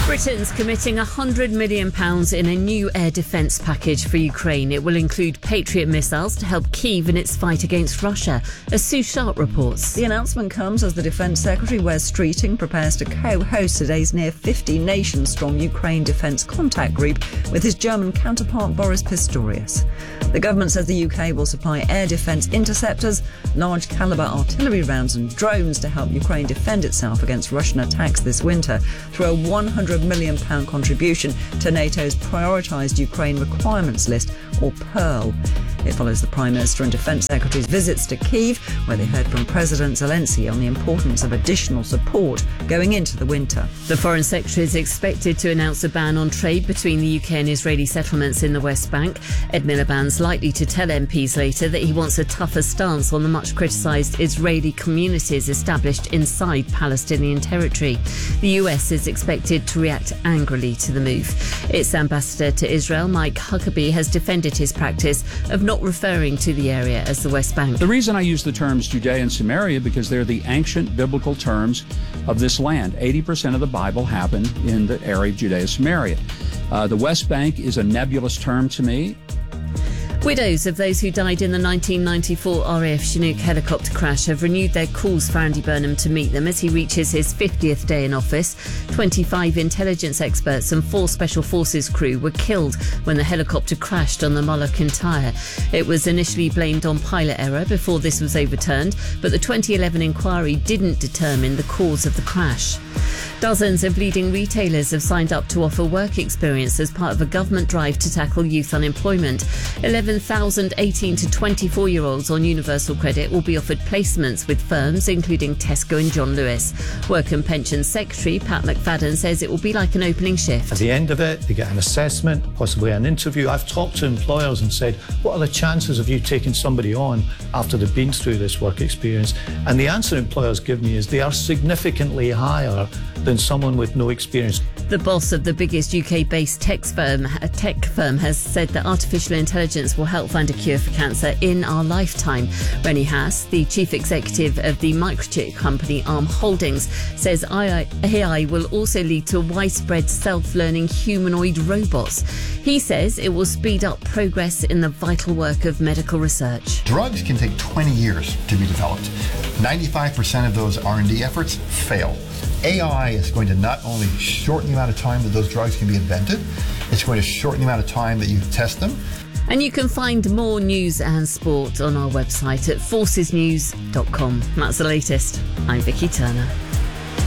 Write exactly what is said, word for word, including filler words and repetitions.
Britain's committing one hundred million pounds in a new air defence package for Ukraine. It will include Patriot missiles to help Kyiv in its fight against Russia, as Sue Sharp reports. The announcement comes as the Defence Secretary Wes Streeting prepares to co-host today's near fifty nation-strong Ukraine Defence Contact Group with his German counterpart Boris Pistorius. The government says the U K will supply air defence interceptors, large calibre artillery rounds and drones to help Ukraine defend itself against Russian attacks this winter through a one hundred million pounds contribution to NATO's prioritised Ukraine requirements list, or PEARL. It follows the Prime Minister and Defence Secretary's visits to Kyiv, where they heard from President Zelensky on the importance of additional support going into the winter. The Foreign Secretary is expected to announce a ban on trade between the U K and Israeli settlements in the West Bank. Ed Miliband's likely to tell M Ps later that he wants a tougher stance on the much criticised Israeli communities established inside Palestinian territory. The U S is expected to react angrily to the move. Its ambassador to Israel, Mike Huckabee, has defended his practice of not referring to the area as the West Bank. The reason I use the terms Judea and Samaria because they're the ancient biblical terms of this land. eighty percent of the Bible happened in the area of Judea and Samaria. Uh, the West Bank is a nebulous term to me. Widows of those who died in the nineteen ninety-four R A F Chinook helicopter crash have renewed their calls for Andy Burnham to meet them as he reaches his fiftieth day in office. twenty-five intelligence experts and four Special Forces crew were killed when the helicopter crashed on the Molokan Tyre. It was initially blamed on pilot error before this was overturned, but the twenty eleven inquiry didn't determine the cause of the crash. Dozens of leading retailers have signed up to offer work experience as part of a government drive to tackle youth unemployment. eleven thousand eighteen to twenty-four-year-olds on Universal Credit will be offered placements with firms including Tesco and John Lewis. Work and Pensions Secretary Pat McFadden says it will be like an opening shift. At the end of it, they get an assessment, possibly an interview. I've talked to employers and said, what are the chances of you taking somebody on after they've been through this work experience? And the answer employers give me is they are significantly higher than someone with no experience. The boss of the biggest U K-based tech firm, a tech firm has said that artificial intelligence will help find a cure for cancer in our lifetime. Rennie Haas, the chief executive of the microchip company Arm Holdings, says A I will also lead to widespread self-learning humanoid robots. He says it will speed up progress in the vital work of medical research. Drugs can take twenty years to be developed. ninety-five percent of those R and D efforts fail. A I is going to not only shorten the amount of time that those drugs can be invented, it's going to shorten the amount of time that you test them. And you can find more news and sport on our website at forces news dot com. That's the latest. I'm Vicky Turner.